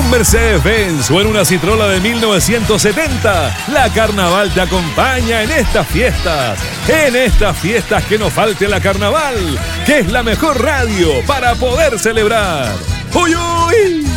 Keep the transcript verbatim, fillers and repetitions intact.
un Mercedes-Benz o en una Citroën de mil novecientos setenta, la Carnaval te acompaña en estas fiestas. En estas fiestas que no falte la Carnaval, que es la mejor radio para poder celebrar. ¡Uy, uy!